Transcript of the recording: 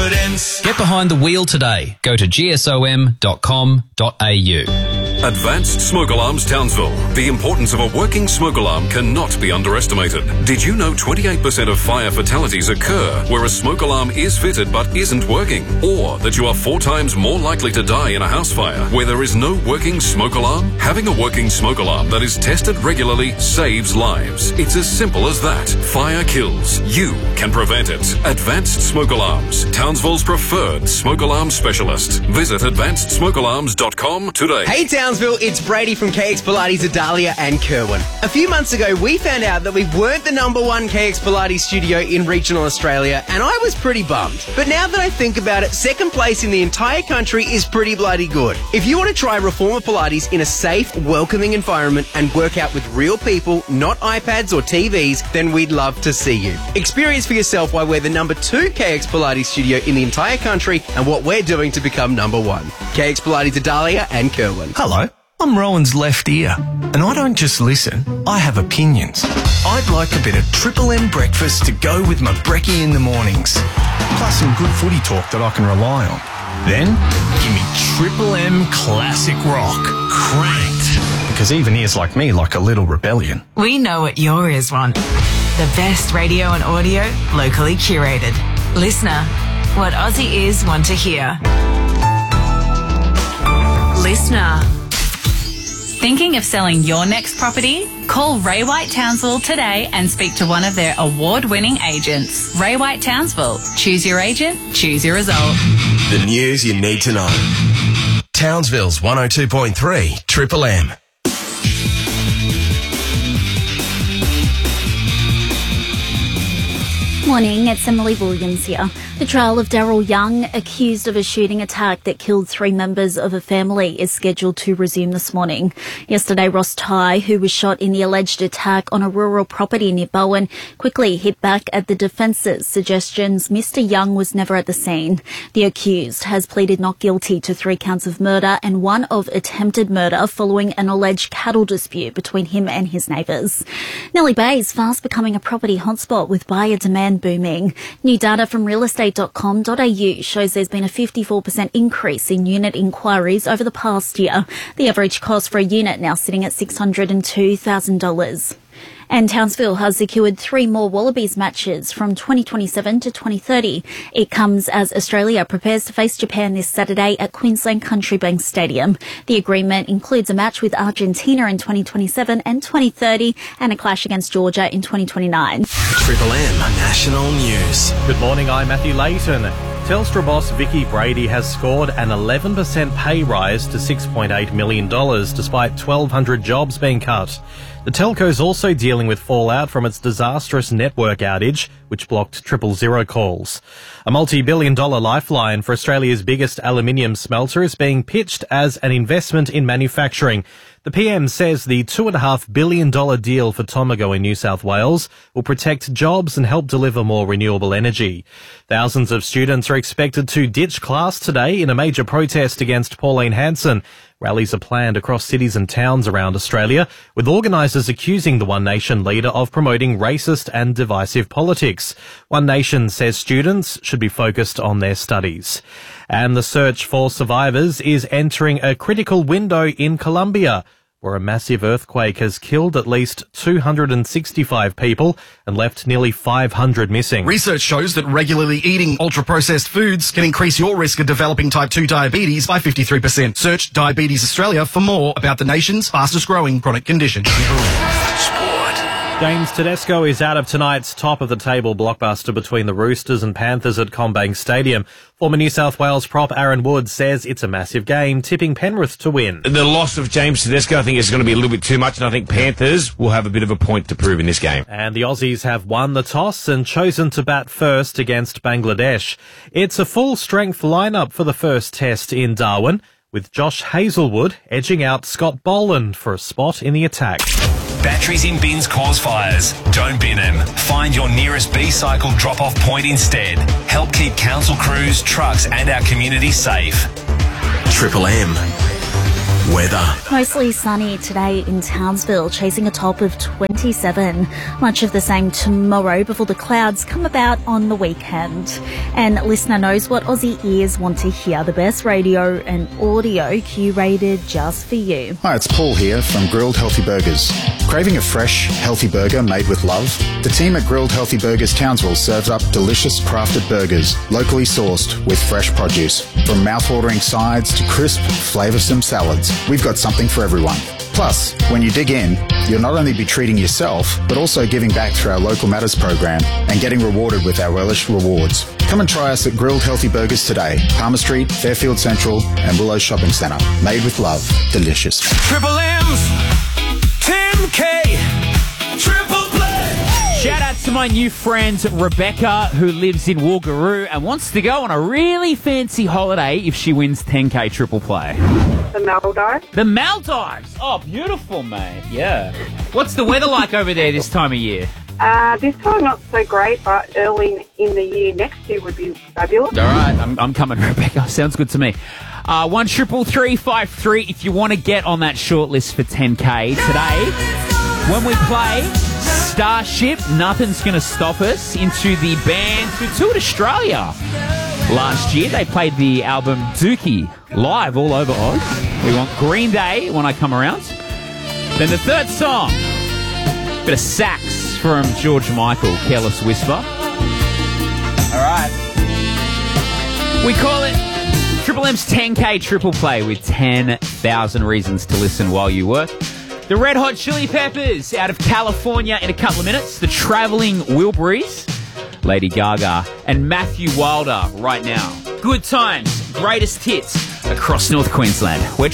confidence. Get behind the wheel today. Go to gsom.com.au. Advanced Smoke Alarms Townsville. The importance of a working smoke alarm cannot be underestimated. Did you know 28% of fire fatalities occur where a smoke alarm is fitted but isn't working? Or that you are 4 times more likely to die in a house fire where there is no working smoke alarm? Having a working smoke alarm that is tested regularly saves lives. It's as simple as that. Fire kills. You can prevent it. Advanced Smoke Alarms. Townsville's preferred smoke alarm specialist. Visit advancedsmokealarms.com today. Hey Townsville, it's Brady from KX Pilates Adalia and Kerwin. A few months ago, we found out that we weren't the #1 KX Pilates studio in regional Australia, and I was pretty bummed. But now that I think about it, second place in the entire country is pretty bloody good. If you want to try Reformer Pilates in a safe, welcoming environment and work out with real people, not iPads or TVs, then we'd love to see you. Experience for yourself why we're the #2 KX Pilates studio in the entire country and what we're doing to become #1. KX Pilates Adalia and Kerwin. Hello, I'm Rowan's left ear, and I don't just listen, I have opinions. I'd like a bit of Triple M breakfast to go with my brekkie in the mornings, plus some good footy talk that I can rely on. Then, give me Triple M Classic Rock, cranked. Because even ears like me like a little rebellion. We know what your ears want. The best radio and audio, locally curated. Listener, what Aussie ears want to hear. Listener. Thinking of selling your next property? Call Ray White Townsville today and speak to one of their award-winning agents. Ray White Townsville. Choose your agent, choose your result. The news you need to know. Townsville's 102.3 Triple M. Morning, it's Emily Williams here. The trial of Daryl Young, accused of a shooting attack that killed 3 members of a family, is scheduled to resume this morning. Yesterday, Ross Tighe, who was shot in the alleged attack on a rural property near Bowen, quickly hit back at the defence's suggestions Mr Young was never at the scene. The accused has pleaded not guilty to 3 counts of murder and 1 of attempted murder following an alleged cattle dispute between him and his neighbours. Nellie Bay is fast becoming a property hotspot with buyer demand booming. New data from realestate.com.au shows there's been a 54% increase in unit inquiries over the past year. The average cost for a unit now sitting at $602,000. And Townsville has secured 3 more Wallabies matches from 2027 to 2030. It comes as Australia prepares to face Japan this Saturday at Queensland Country Bank Stadium. The agreement includes a match with Argentina in 2027 and 2030 and a clash against Georgia in 2029. Triple M National News. Good morning, I'm Matthew Layton. Telstra boss Vicky Brady has scored an 11% pay rise to $6.8 million despite 1,200 jobs being cut. The telco is also dealing with fallout from its disastrous network outage, which blocked 000 calls. A multi-billion-dollar lifeline for Australia's biggest aluminium smelter is being pitched as an investment in manufacturing. The PM says the $2.5 billion deal for Tomago in New South Wales will protect jobs and help deliver more renewable energy. Thousands of students are expected to ditch class today in a major protest against Pauline Hanson. Rallies are planned across cities and towns around Australia, with organisers accusing the One Nation leader of promoting racist and divisive politics. One Nation says students should be focused on their studies. And the search for survivors is entering a critical window in Colombia, where a massive earthquake has killed at least 265 people and left nearly 500 missing. Research shows that regularly eating ultra-processed foods can increase your risk of developing type 2 diabetes by 53%. Search Diabetes Australia for more about the nation's fastest-growing chronic condition. James Tedesco is out of tonight's top-of-the-table blockbuster between the Roosters and Panthers at CommBank Stadium. Former New South Wales prop Aaron Wood says it's a massive game, tipping Penrith to win. The loss of James Tedesco, I think, is going to be a little bit too much, and I think Panthers will have a bit of a point to prove in this game. And the Aussies have won the toss and chosen to bat first against Bangladesh. It's a full-strength lineup for the first test in Darwin, with Josh Hazlewood edging out Scott Boland for a spot in the attack. Batteries in bins cause fires. Don't bin them. Find your nearest B-Cycle drop-off point instead. Help keep council crews, trucks and our community safe. Triple M. Weather. Mostly sunny today in Townsville, chasing a top of 27. Much of the same tomorrow before the clouds come about on the weekend. And listener knows what Aussie ears want to hear. The best radio and audio curated just for you. Hi, it's Paul here from Grilled Healthy Burgers. Craving a fresh, healthy burger made with love? The team at Grilled Healthy Burgers Townsville serves up delicious crafted burgers, locally sourced with fresh produce. From mouth-watering sides to crisp, flavoursome salads, we've got something for everyone. Plus, when you dig in, you'll not only be treating yourself, but also giving back through our Local Matters program and getting rewarded with our Relish Rewards. Come and try us at Grilled Healthy Burgers today. Palmer Street, Fairfield Central and Willow Shopping Centre. Made with love. Delicious. Triple M's, Tim K, Triple Play. Shout out to my new friend Rebecca, who lives in Woogaroo and wants to go on a really fancy holiday if she wins 10K Triple Play. The Maldives. The Maldives! Oh, beautiful, mate. Yeah. What's the weather like over there this time of year? This time not so great, but early in the year next year would be fabulous. All right, I'm coming, Rebecca. Sounds good to me. 13353 if you want to get on that shortlist for 10K today. When we play Starship, Nothing's Gonna Stop Us, into the band who toured Australia last year. They played the album Dookie live all over Oz. We want Green Day when I come around. Then the third song, bit of sax from George Michael, Careless Whisper. All right. We call it Triple M's 10K Triple Play with 10,000 reasons to listen while you work. The Red Hot Chili Peppers out of California in a couple of minutes. The Travelling Wilburys, Lady Gaga, and Matthew Wilder right now. Good times, greatest hits across North Queensland. We're